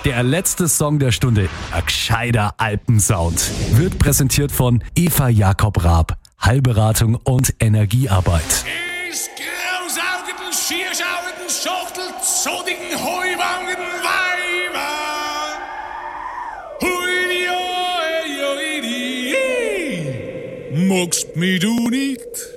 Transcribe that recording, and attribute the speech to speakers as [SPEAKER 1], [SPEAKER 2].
[SPEAKER 1] Der letzte Song der Stunde, ein gescheiter Alpensound, wird präsentiert von Eva Jakob Raab, Heilberatung und Energiearbeit.
[SPEAKER 2] Ist grausaugenden, schierschaugenden, schachtelzodigen, heuwangenden Weiber. Hui, oi, oi, oi. Magst mich du nicht?